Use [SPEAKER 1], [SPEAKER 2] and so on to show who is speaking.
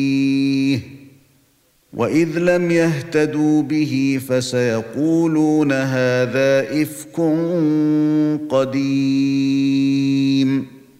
[SPEAKER 1] وَإِذْ لَمْ يَهْتَدُوا بِهِ فَسَيَقُولُونَ هَذَا إِفْكٌ قَدِيمٌ